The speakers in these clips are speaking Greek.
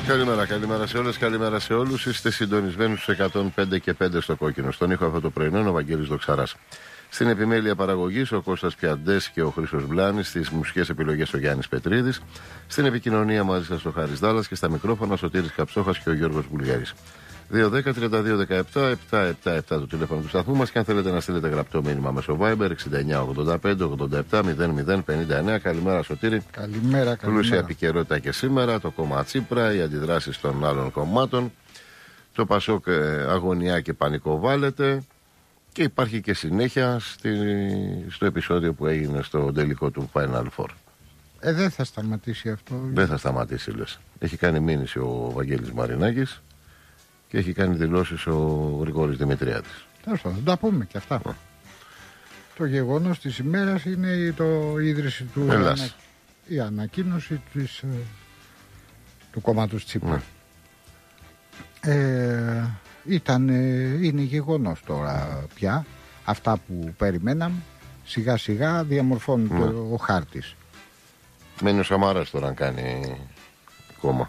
Καλημέρα σε όλες, καλημέρα σε όλους. Είστε συντονισμένοι στους 105 και 5 στο κόκκινο. Στον ήχο αυτό το πρωινό είναι ο Βαγγέλης Δοξαράς. Στην επιμέλεια παραγωγής ο Κώστας Πιαντές και ο Χρήστος Βλάνης. Στις μουσικές επιλογές ο Γιάννης Πετρίδης. Στην επικοινωνία μαζί σας ο Χάρης Δάλλας και στα μικρόφωνα ο Σωτήρης Καψόχας και ο Γιώργος Βουλγαρής. 2-10-32-17-777 το τηλέφωνο του σταθμού μας και αν θέλετε να στείλετε γραπτό μήνυμα μέσω Viber 69-85-87-09-59. Καλημέρα Σωτήρη. Καλημέρα. Πλούσια επικαιρότητα και σήμερα, το κόμμα Τσίπρα, οι αντιδράσεις των άλλων κομμάτων, το Πασόκ αγωνιά και πανικοβάλλεται και υπάρχει και συνέχεια στο επεισόδιο που έγινε στο τελικό του Final Four. Δεν θα σταματήσει αυτό. Δεν θα σταματήσει λες. Έχει κάνει μήνυση ο Βαγγέλης Μαρινάκης και έχει κάνει δηλώσεις ο Γρηγόρης Δημητριάδης. Τέλος πάντων, θα τα πούμε και αυτά. Το γεγονός της ημέρας είναι το ίδρυση του η ανακοίνωση του κόμματος Τσίπρα. Είναι γεγονός τώρα πια. Αυτά που περιμέναμε σιγά σιγά διαμορφώνουν ο χάρτης. Μένει ο Σαμαράς τώρα να κάνει κόμμα.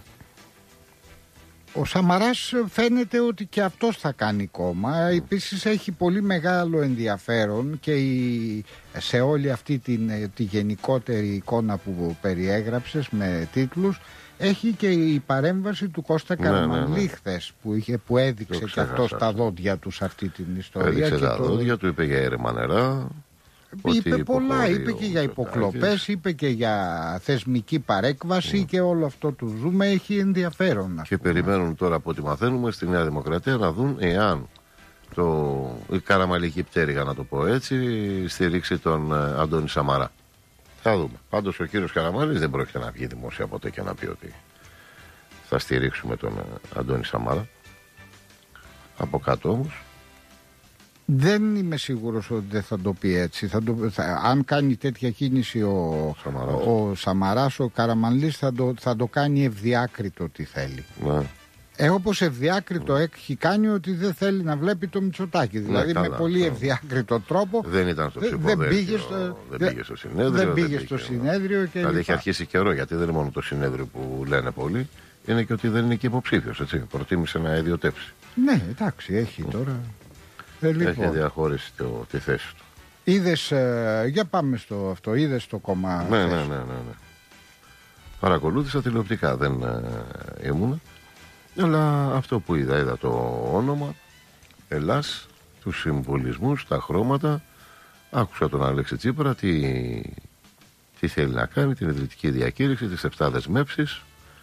Ο Σαμαράς φαίνεται ότι και αυτός θα κάνει κόμμα. Επίσης έχει πολύ μεγάλο ενδιαφέρον και σε όλη αυτή τη γενικότερη εικόνα που περιέγραψες με τίτλους, έχει και η παρέμβαση του Κώστα Καραμανλή χθες που έδειξε και αυτός τα δόντια του σε αυτή την ιστορία. Έδειξε τα δόντια του, είπε για έρευνα νερά. Είπε πολλά, είπε και για υποκλοπές, είπε και για θεσμική παρέκβαση και όλο αυτό του ζούμε, έχει ενδιαφέρον. Και περιμένουν τώρα από ό,τι μαθαίνουμε στη Νέα Δημοκρατία να δουν εάν η καραμαλική πτέρυγα, να το πω έτσι, στηρίξει τον Αντώνη Σαμαρά. Θα δούμε. Πάντως ο κύριος Καραμαλής δεν πρόκειται να βγει δημόσια ποτέ και να πει ότι θα στηρίξουμε τον Αντώνη Σαμαρά. Από κάτω όμως δεν είμαι σίγουρος ότι δεν θα το πει έτσι. Αν κάνει τέτοια κίνηση ο Σαμαράς, ο Καραμανλής θα το κάνει ευδιάκριτο τι θέλει. Όπως ευδιάκριτο έχει κάνει ότι δεν θέλει να βλέπει το Μητσοτάκη. Δηλαδή με πολύ ευδιάκριτο τρόπο. Δεν ήταν στο ψηφοδέλτιο. Δεν πήγε στο συνέδριο. Δηλαδή έχει αρχίσει καιρό, γιατί δεν είναι μόνο το συνέδριο που λένε πολλοί, είναι και ότι δεν είναι και υποψήφιος. Προτίμησε να ιδιωτεύσει. Ναι, εντάξει, έχει τώρα. Έχει διαχωρίσει τη θέση του. Είδες, για πάμε στο αυτό, είδες το κομμάτι. Ναι. Παρακολούθησα τηλεοπτικά, δεν ήμουνα. Αλλά αυτό που είδα το όνομα, Ελλάς, τους συμβολισμούς, τα χρώματα. Άκουσα τον Αλέξη Τσίπρα τι θέλει να κάνει, την ιδρυτική διακήρυξη, τις 7 δεσμεύσεις.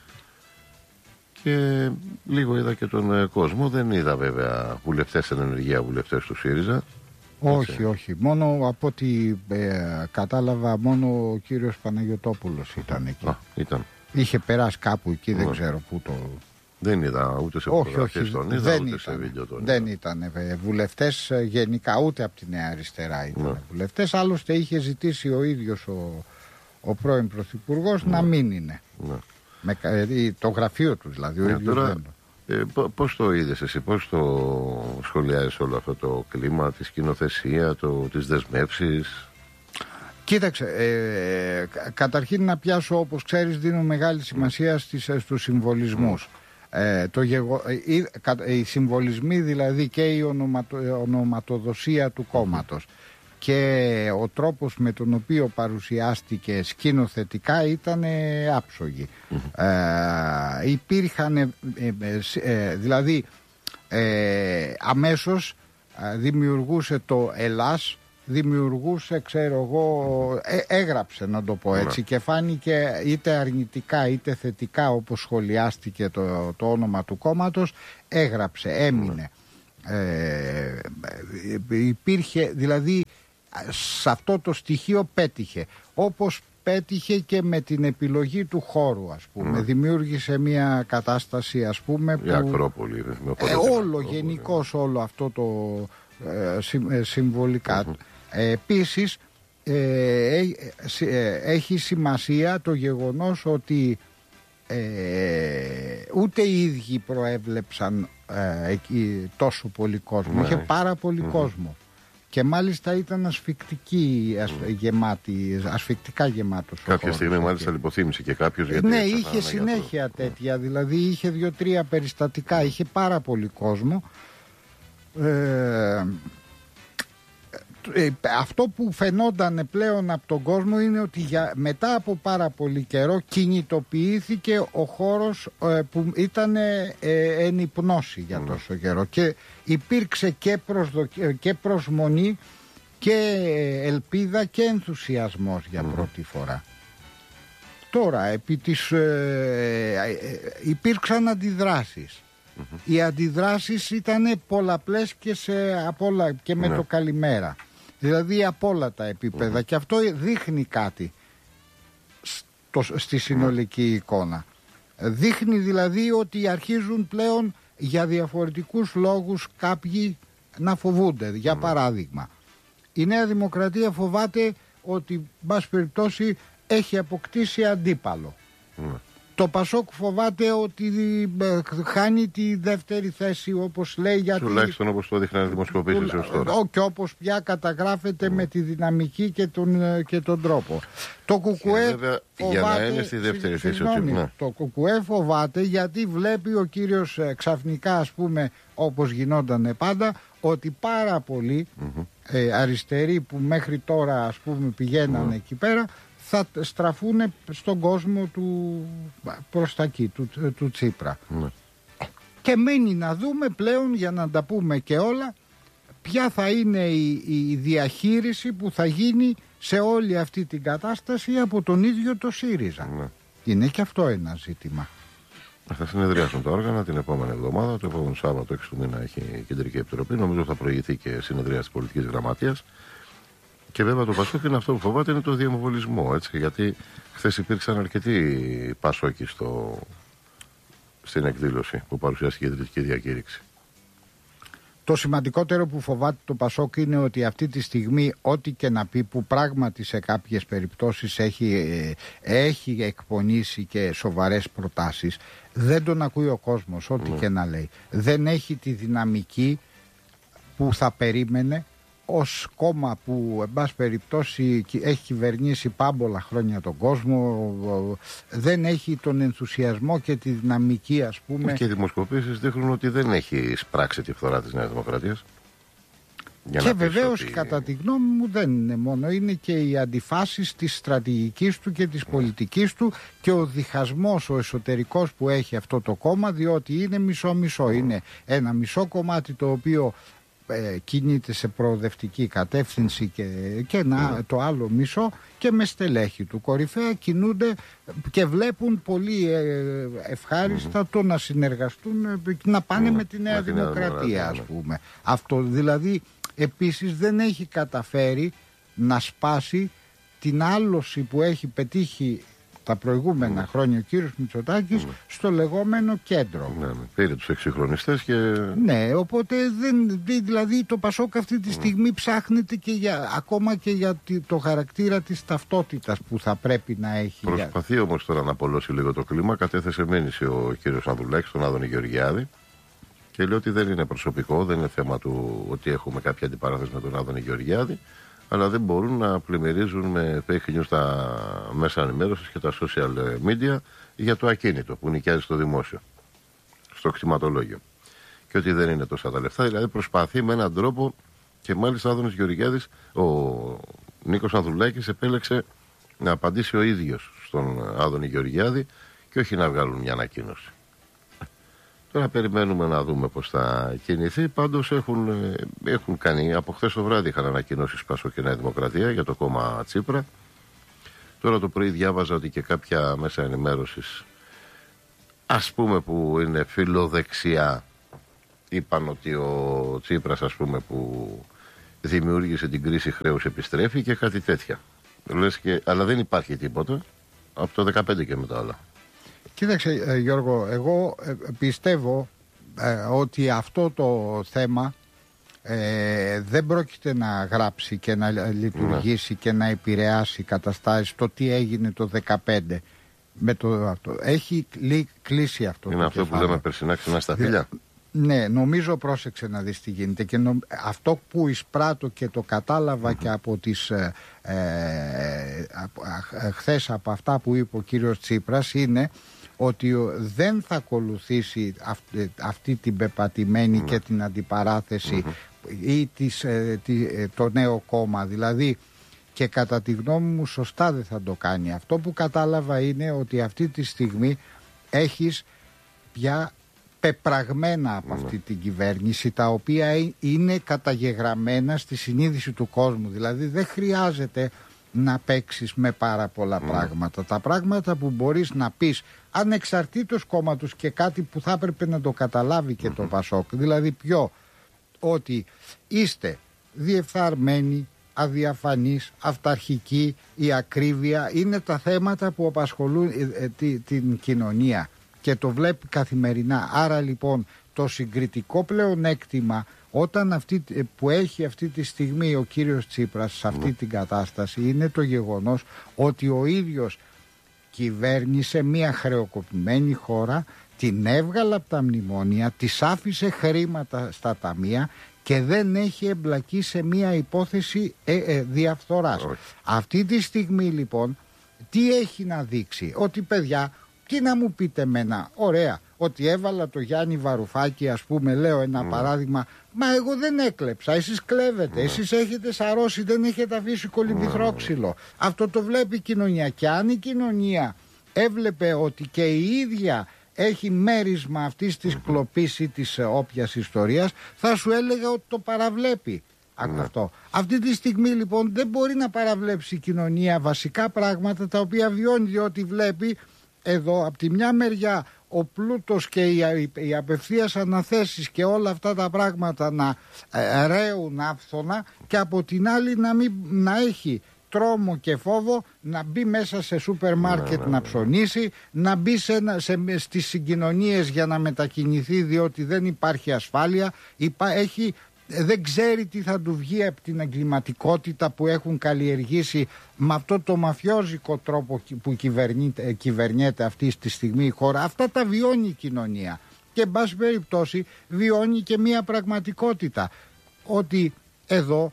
Και λίγο είδα και τον κόσμο. Δεν είδα βέβαια βουλευτές εν ενεργεία, βουλευτές του ΣΥΡΙΖΑ. Όχι. Μόνο από ό,τι κατάλαβα, μόνο ο κύριος Παναγιωτόπουλος ήταν εκεί. Ήταν. Είχε περάσει κάπου εκεί, δεν ξέρω πού το. Δεν είδα ούτε σε φωτογραφίες τον είδα, ούτε σε βίντεο τον είδα. Δεν ήταν βουλευτές γενικά, ούτε από τη Νέα Αριστερά ήταν βουλευτές. Άλλωστε είχε ζητήσει ο ίδιος ο πρώην Πρωθυπουργός να μην είναι. Με το γραφείο του δηλαδή. Τώρα, πώς το είδες εσύ, πώς το σχολιάζεις όλο αυτό το κλίμα, τη σκηνοθεσία, τις δεσμεύσεις? Κοίταξε, καταρχήν να πιάσω, όπως ξέρεις, δίνω μεγάλη σημασία στους συμβολισμούς. Οι συμβολισμοί δηλαδή και η ονοματοδοσία του κόμματος και ο τρόπος με τον οποίο παρουσιάστηκε σκηνοθετικά ήταν άψογοι. Υπήρχαν δηλαδή αμέσως δημιουργούσε το Ελλάς, δημιουργούσε, ξέρω εγώ, έγραψε, να το πω έτσι, και φάνηκε είτε αρνητικά είτε θετικά, όπως σχολιάστηκε το όνομα του κόμματος, έγραψε, έμεινε. Υπήρχε, δηλαδή σε αυτό το στοιχείο πέτυχε, όπως πέτυχε και με την επιλογή του χώρου, ας πούμε. Δημιούργησε μια κατάσταση, ας πούμε, που Ακρόπολη, γενικώς όλο αυτό το συμβολικά. Επίσης έχει σημασία το γεγονός ότι ούτε οι ίδιοι προέβλεψαν εκεί τόσο πολύ κόσμο. Είχε πάρα πολύ κόσμο. Και μάλιστα ήταν ασφυκτικά γεμάτος. Κάποια στιγμή μάλιστα λιποθύμησε και κάποιος. Ναι, είχε συνέχεια τέτοια, δηλαδή είχε 2-3 περιστατικά, είχε πάρα πολύ κόσμο. Αυτό που φαινόταν πλέον από τον κόσμο είναι ότι μετά από πάρα πολύ καιρό κινητοποιήθηκε ο χώρος που ήταν εν υπνώση για τόσο καιρό και υπήρξε και προσμονή και ελπίδα και ενθουσιασμός για πρώτη φορά. Τώρα υπήρξαν αντιδράσεις. Οι αντιδράσεις ήταν πολλαπλές και με το καλημέρα. Δηλαδή από όλα τα επίπεδα. Και αυτό δείχνει κάτι στη συνολική εικόνα. Δείχνει δηλαδή ότι αρχίζουν πλέον για διαφορετικούς λόγους κάποιοι να φοβούνται. Για παράδειγμα, η Νέα Δημοκρατία φοβάται ότι, εν πάση περιπτώσει, έχει αποκτήσει αντίπαλο. Το Πασόκ φοβάται ότι χάνει τη δεύτερη θέση, όπως λέει, γιατί... Τουλάχιστον όπως το δείχναν οι δημοσκοπήσεις έως τώρα. Και όπως πια καταγράφεται με τη δυναμική και τον τρόπο. Το Κουκουέ φοβάται... Για να είναι στη δεύτερη θέση. Το Κουκουέ φοβάται γιατί βλέπει ο κύριος ξαφνικά, ας πούμε, όπως γινόταν πάντα, ότι πάρα πολλοί αριστεροί που μέχρι τώρα, ας πούμε, πηγαίνανε εκεί πέρα, θα στραφούν στον κόσμο προς τα εκεί, του Τσίπρα. Και μένει να δούμε πλέον, για να τα πούμε και όλα, ποια θα είναι η διαχείριση που θα γίνει σε όλη αυτή την κατάσταση από τον ίδιο το ΣΥΡΙΖΑ. Είναι και αυτό ένα ζήτημα. Θα συνεδριάσουν τα όργανα την επόμενη εβδομάδα. Το επόμενο Σάββατο 6 του μήνα έχει η Κεντρική Επιτροπή. νομίζω θα προηγηθεί και συνεδρία της Πολιτικής Γραμματείας. Και βέβαια το Πασόκ είναι αυτό που φοβάται, είναι το διεμβολισμό. Έτσι, γιατί χθες υπήρξαν αρκετοί Πασόκοι στην εκδήλωση που παρουσιάστηκε η Κεντρική Διακήρυξη. Το σημαντικότερο που φοβάται το Πασόκ είναι ότι αυτή τη στιγμή ό,τι και να πει, που πράγματι σε κάποιες περιπτώσεις έχει εκπονήσει και σοβαρές προτάσεις, δεν τον ακούει ο κόσμος ό,τι και να λέει. Δεν έχει τη δυναμική που θα περίμενε ως κόμμα που, εν πάση περιπτώσει, έχει κυβερνήσει πάμπολα χρόνια τον κόσμο, δεν έχει τον ενθουσιασμό και τη δυναμική, ας πούμε. Και οι δημοσκοπήσεις δείχνουν ότι δεν έχει σπράξει τη φθορά της Νέας Δημοκρατίας. Και βεβαίως, κατά τη γνώμη μου, δεν είναι μόνο. Είναι και οι αντιφάσεις της στρατηγικής του και της πολιτικής του και ο διχασμός ο εσωτερικός που έχει αυτό το κόμμα, διότι είναι μισό-μισό. Είναι ένα μισό κομμάτι το οποίο κινείται σε προοδευτική κατεύθυνση και το άλλο μισό και με στελέχη του κορυφαία κινούνται και βλέπουν πολύ ευχάριστα το να συνεργαστούν, να πάνε με τη Νέα Δημοκρατία, ας πούμε. Αυτό δηλαδή επίσης δεν έχει καταφέρει να σπάσει την άλωση που έχει πετύχει τα προηγούμενα χρόνια ο κύριος Μητσοτάκης στο λεγόμενο κέντρο. Πήρε τους εξυγχρονιστές και... Ναι, οπότε δηλαδή το Πασόκ αυτή τη στιγμή ψάχνεται και ακόμα και για το χαρακτήρα της ταυτότητας που θα πρέπει να έχει. Προσπαθεί όμως τώρα να απολώσει λίγο το κλίμα. Κατέθεσε μήνυση ο κύριος Ανδρουλάκης, τον Άδωνη Γεωργιάδη, και λέει ότι δεν είναι προσωπικό, δεν είναι θέμα του ότι έχουμε κάποια αντιπαράθεση με τον Άδωνη Γεωργιάδη, αλλά δεν μπορούν να πλημμυρίζουν με fake news τα μέσα ενημέρωσης και τα social media για το ακίνητο που νοικιάζει στο δημόσιο, στο κτηματολόγιο. Και ότι δεν είναι τόσα τα λεφτά. Δηλαδή προσπαθεί με έναν τρόπο, και μάλιστα ο Άδωνης Γεωργιάδης, ο Νίκος Ανδρουλάκης επέλεξε να απαντήσει ο ίδιος στον Άδωνη Γεωργιάδη και όχι να βγάλουν μια ανακοίνωση. Τώρα περιμένουμε να δούμε πώς θα κινηθεί. Πάντως έχουν κάνει, από χθες το βράδυ είχαν ανακοινώσει Πασόκ και Νέα Δημοκρατία για το κόμμα Τσίπρα. Τώρα το πρωί διάβαζα ότι και κάποια μέσα ενημέρωσης, ας πούμε που είναι φιλοδεξιά, είπαν ότι ο Τσίπρας, ας πούμε, που δημιούργησε την κρίση χρέους επιστρέφει και κάτι τέτοια. Αλλά δεν υπάρχει τίποτα από το 2015 και μετά όλα. Κοίταξε, Γιώργο, εγώ πιστεύω ότι αυτό το θέμα δεν πρόκειται να γράψει και να λειτουργήσει και να επηρεάσει καταστάσεις το τι έγινε το 2015. Έχει κλείσει αυτό. Είναι αυτό που λέμε περσινά ξινά στα φίλια. Ναι, νομίζω, πρόσεξε να δεις τι γίνεται. Και αυτό που εισπράττω και το κατάλαβα και από τις χθες από αυτά που είπε ο κύριος Τσίπρας, είναι ότι δεν θα ακολουθήσει αυτή την πεπατημένη και την αντιπαράθεση ή το νέο κόμμα. Δηλαδή, και κατά τη γνώμη μου σωστά δεν θα το κάνει. Αυτό που κατάλαβα είναι ότι αυτή τη στιγμή έχεις πια πεπραγμένα από αυτή την κυβέρνηση, τα οποία είναι καταγεγραμμένα στη συνείδηση του κόσμου. Δηλαδή δεν χρειάζεται να παίξεις με πάρα πολλά πράγματα. Τα πράγματα που μπορείς να πεις ανεξαρτήτως κόμματος, και κάτι που θα έπρεπε να το καταλάβει και το Πασόκ, δηλαδή ότι είστε διεφθαρμένοι, αδιαφανείς, αυταρχικοί, η ακρίβεια είναι τα θέματα που απασχολούν την κοινωνία και το βλέπει καθημερινά. Άρα λοιπόν το συγκριτικό πλεονέκτημα όταν που έχει αυτή τη στιγμή ο κύριος Τσίπρας σε αυτή την κατάσταση είναι το γεγονός ότι ο ίδιος κυβέρνησε μια χρεοκοπημένη χώρα, την έβγαλε από τα μνημόνια, της άφησε χρήματα στα ταμεία και δεν έχει εμπλακεί σε μια υπόθεση διαφθοράς. Αυτή τη στιγμή λοιπόν τι έχει να δείξει? Ότι παιδιά, τι να μου πείτε εμένα, ωραία, ότι έβαλα το Γιάννη Βαρουφάκη, ας πούμε, λέω ένα παράδειγμα, μα εγώ δεν έκλεψα, εσείς κλέβετε, εσείς έχετε σαρώσει, δεν έχετε αφήσει κολυμβηθρό ξύλο. Αυτό το βλέπει η κοινωνία, και αν η κοινωνία έβλεπε ότι και η ίδια έχει μέρισμα αυτής της κλοπής ή της όποιας ιστορίας, θα σου έλεγα ότι το παραβλέπει. Αυτό. Αυτή τη στιγμή λοιπόν δεν μπορεί να παραβλέψει η κοινωνία βασικά πράγματα τα οποία βιώνει, διότι βλέπει εδώ από τη μια μεριά ο πλούτος και οι απευθείας αναθέσεις και όλα αυτά τα πράγματα να ρέουν άφθονα, και από την άλλη να έχει τρόμο και φόβο να μπει μέσα σε σούπερ μάρκετ να ψωνίσει, να μπει στις συγκοινωνίες για να μετακινηθεί, διότι δεν υπάρχει ασφάλεια, δεν ξέρει τι θα του βγει από την εγκληματικότητα που έχουν καλλιεργήσει με αυτό το μαφιόζικο τρόπο που κυβερνιέται αυτή τη στιγμή η χώρα. Αυτά τα βιώνει η κοινωνία και εν πάση περιπτώσει βιώνει και μια πραγματικότητα, ότι εδώ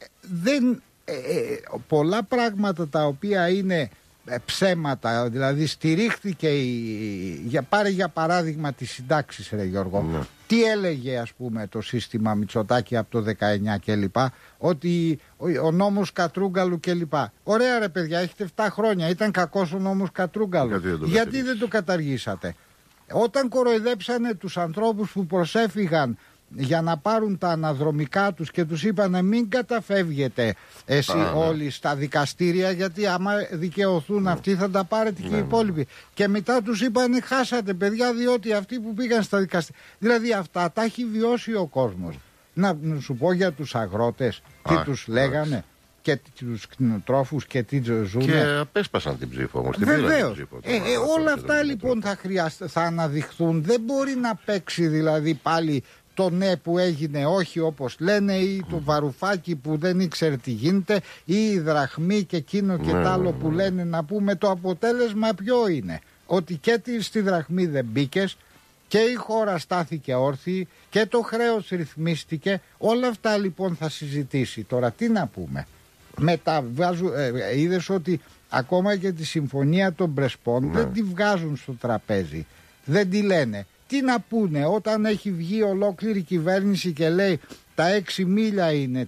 πολλά πράγματα τα οποία είναι ψέματα, δηλαδή στηρίχθηκε πάρε για παράδειγμα τις συντάξεις, ρε Γιώργο. Τι έλεγε ας πούμε το σύστημα Μητσοτάκη από το 19 κλπ, ότι ο νόμος Κατρούγκαλου κλπ. Ωραία ρε παιδιά, έχετε 7 χρόνια, ήταν κακός ο νόμος Κατρούγκαλου, γιατί δεν το καταργήσατε? Όταν κοροϊδέψανε τους ανθρώπους που προσέφυγαν για να πάρουν τα αναδρομικά τους και τους είπανε μην καταφεύγετε όλοι στα δικαστήρια, γιατί άμα δικαιωθούν αυτοί θα τα πάρετε και οι υπόλοιποι, και μετά τους είπανε χάσατε παιδιά, διότι αυτοί που πήγαν στα δικαστήρια, δηλαδή αυτά τα έχει βιώσει ο κόσμος. Να σου πω για τους αγρότες τι τους λέγανε και τους κτηνοτρόφους και τι ζουνε. Και απέσπασαν την ψήφο όμως. Βεβαίως. Όλα αυτά λοιπόν θα αναδειχθούν. Δεν μπορεί να παίξει δηλαδή πάλι το ναι που έγινε όχι όπως λένε, ή το Βαρουφάκι που δεν ήξερε τι γίνεται, ή η δραχμή και εκείνο και τ' άλλο που λένε. Να πούμε το αποτέλεσμα ποιο είναι? Ότι και στη δραχμή δεν μπήκες και η χώρα στάθηκε όρθιη και το χρέος ρυθμίστηκε. Όλα αυτά λοιπόν θα συζητήσει. Τώρα τι να πούμε? Μετά είδες ότι ακόμα και τη συμφωνία των Πρεσπών δεν τη βγάζουν στο τραπέζι, δεν τη λένε. Τι να πούνε όταν έχει βγει ολόκληρη κυβέρνηση και λέει τα 6 μίλια είναι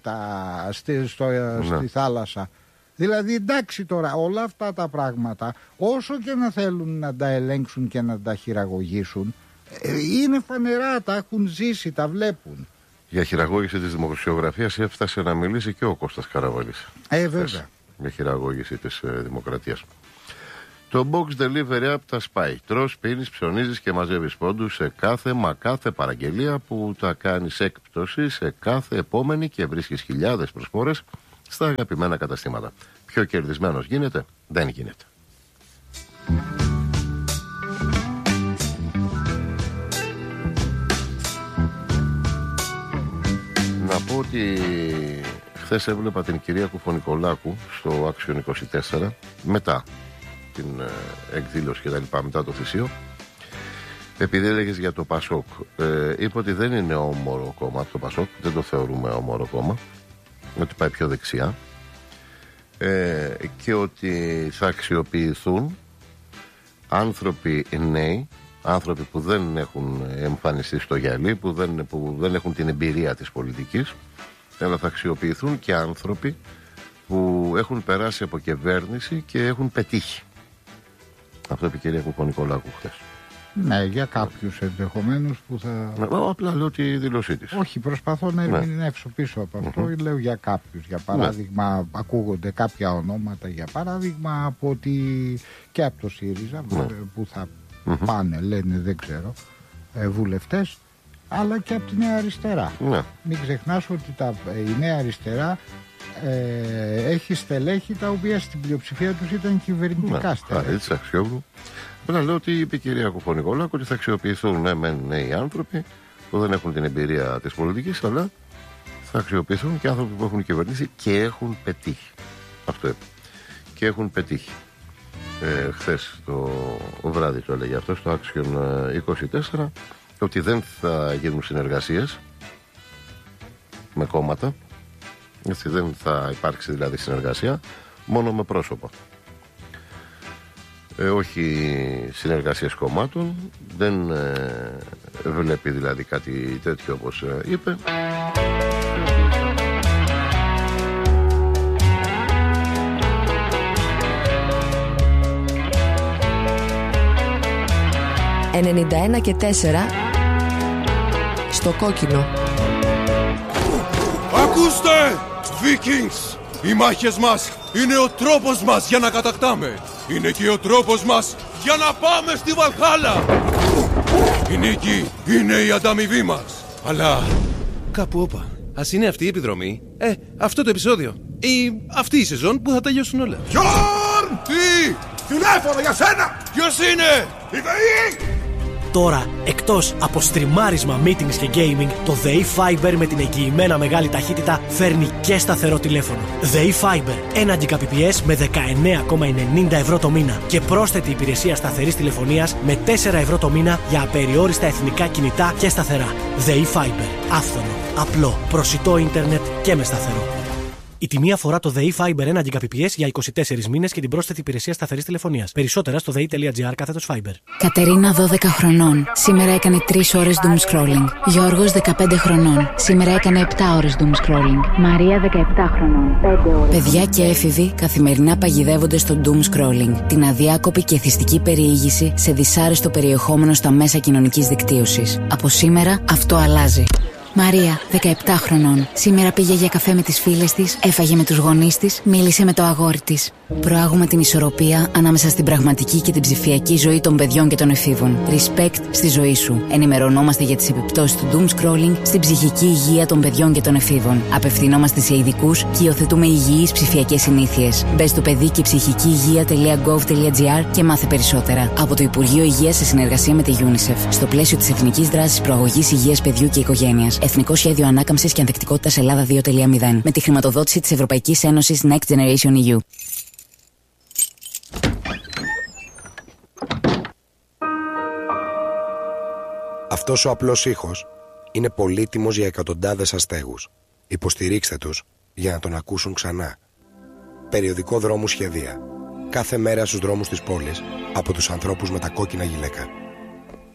στη θάλασσα? Δηλαδή εντάξει τώρα, όλα αυτά τα πράγματα όσο και να θέλουν να τα ελέγξουν και να τα χειραγωγήσουν, είναι φανερά, τα έχουν ζήσει, τα βλέπουν. Για χειραγώγηση της δημοσιογραφίας έφτασε να μιλήσει και ο Κώστας Καραβαλής. Βέβαια. Για χειραγώγηση της δημοκρατίας. Το box delivery app τα σπάει. Τρως, πίνεις, ψωνίζεις και μαζεύεις πόντους σε κάθε παραγγελία που τα κάνεις έκπτωση σε κάθε επόμενη και βρίσκεις χιλιάδες προσφορές στα αγαπημένα καταστήματα. Πιο κερδισμένος γίνεται? Δεν γίνεται. Να πω ότι χθες έβλεπα την κυρία Κουφονικολάκου στο Action 24 μετά την εκδήλωση και τα λοιπά, μετά το θυσίο, Επειδή έλεγες για το Πασόκ, είπε ότι δεν είναι όμορο κόμμα το Πασόκ, δεν το θεωρούμε όμορο κόμμα, ότι πάει πιο δεξιά, και ότι θα αξιοποιηθούν άνθρωποι νέοι, άνθρωποι που δεν έχουν εμφανιστεί στο γυαλί, που δεν έχουν την εμπειρία της πολιτικής, αλλά θα αξιοποιηθούν και άνθρωποι που έχουν περάσει από κυβέρνηση και έχουν πετύχει. Αυτό είπε η κυρία Κουκονικολάκου χθες. Ναι, για κάποιους ενδεχομένως που θα... Απλά λέω τη δήλωσή της. Όχι, προσπαθώ να ερμηνεύσω πίσω από αυτό. Λέω για κάποιους. Για παράδειγμα, ακούγονται κάποια ονόματα, για παράδειγμα, από και από το ΣΥΡΙΖΑ, που θα πάνε, λένε, δεν ξέρω, βουλευτές, αλλά και από τη Νέα Αριστερά. Μην ξεχνάς ότι η Νέα Αριστερά έχει στελέχη τα οποία στην πλειοψηφία τους ήταν κυβερνητικά στελέχη. Έτσι, Αξιόγλου. Απλά λέω ότι είπε η κυρία Κουκονικολάκου ότι θα αξιοποιηθούν νέοι άνθρωποι που δεν έχουν την εμπειρία της πολιτικής, αλλά θα αξιοποιηθούν και άνθρωποι που έχουν κυβερνήσει και έχουν πετύχει. Αυτό είπε. Και έχουν πετύχει. Χθες το βράδυ το έλεγε αυτό στο Action 24, ότι δεν θα γίνουν συνεργασίες με κόμματα, έτσι, δεν θα υπάρξει δηλαδή συνεργασία, μόνο με πρόσωπα. Όχι συνεργασίες κομμάτων, δεν βλέπει δηλαδή κάτι τέτοιο όπως είπε. «91 και 4» στο κόκκινο. Ακούστε, Vikings! Οι μάχες μας είναι ο τρόπος μας για να κατακτάμε. Είναι και ο τρόπος μας για να πάμε στη Βαλχάλα. Η νίκη είναι η ανταμοιβή μας. Αλλά κάπου όπα. Ας είναι αυτή η επιδρομή, αυτό το επεισόδιο, ή αυτή η σεζόν που θα τελειώσουν όλα. Γιόρν! Τι! Τηλέφωνο για σένα! Ποιος είναι? Η ΔΕΗ! Τώρα, εκτός από στριμάρισμα, meetings και gaming, το ΔΕΗ Fiber με την εγγυημένα μεγάλη ταχύτητα φέρνει και σταθερό τηλέφωνο. ΔΕΗ Fiber, 1 Gbps με 19,90 ευρώ το μήνα και πρόσθετη υπηρεσία σταθερής τηλεφωνίας με 4 ευρώ το μήνα για απεριόριστα εθνικά κινητά και σταθερά. ΔΕΗ Fiber, άφθονο, απλό, προσιτό ίντερνετ και με σταθερό. Η τιμή αφορά το ΔΕΗ Fiber 1 Gbps για 24 μήνες και την πρόσθετη υπηρεσία σταθερής τηλεφωνίας. Περισσότερα στο dei.gr/Fiber. Κατερίνα, 12 χρονών. Σήμερα έκανε 3 ώρες doom scrolling. Γιώργος, 15 χρονών. Σήμερα έκανε 7 ώρες doom scrolling. Μαρία, 17 χρονών. 5 ώρες. Παιδιά και έφηβοι καθημερινά παγιδεύονται στο doom scrolling. Την αδιάκοπη και εθιστική περιήγηση σε δυσάρεστο περιεχόμενο στα μέσα κοινωνικής δικτύωσης. Από σήμερα αυτό αλλάζει. Μαρία, 17 χρονών. Σήμερα πήγε για καφέ με τις φίλες της, έφαγε με τους γονείς της, μίλησε με το αγόρι της. Προάγουμε την ισορροπία ανάμεσα στην πραγματική και την ψηφιακή ζωή των παιδιών και των εφήβων. Respect στη ζωή σου. Ενημερωνόμαστε για τις επιπτώσεις του doom scrolling στην ψυχική υγεία των παιδιών και των εφήβων. Απευθυνόμαστε σε ειδικούς και υιοθετούμε υγιείς ψηφιακές συνήθειες. Μπες στο παιδί και ψυχική υγεία.gov.gr και μάθε περισσότερα. Από το Υπουργείο Υγείας σε συνεργασία με τη UNICEF. Στο πλαίσιο της Εθνικής Δράσης Προαγωγής Υγείας Παιδιού και Οικογένειας. Εθνικό Σχέδιο Ανάκαμψης και Ανθεκτικότητας Ελλάδα 2.0. Με τη χρηματοδότηση της Ευρωπαϊκής Ένωσης Next Generation EU. Αυτός ο απλός ήχος είναι πολύτιμος για εκατοντάδες αστέγους. Υποστηρίξτε τους για να τον ακούσουν ξανά. Περιοδικό Δρόμου Σχεδία. Κάθε μέρα στους δρόμους της πόλης από τους ανθρώπους με τα κόκκινα γυλαίκα.